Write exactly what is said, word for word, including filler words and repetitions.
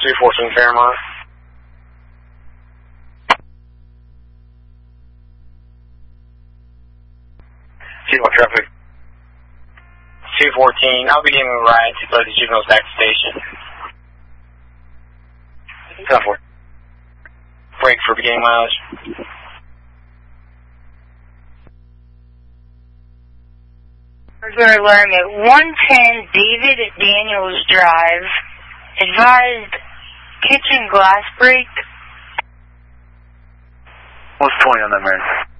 two fourteen Fairmont. two one traffic. two fourteen, I'll be giving a ride to load the juveniles back to station. ten four. Break for beginning mileage. Burglar alarm at one ten David Daniels Drive. Advised kitchen glass break. What's twenty on that, man?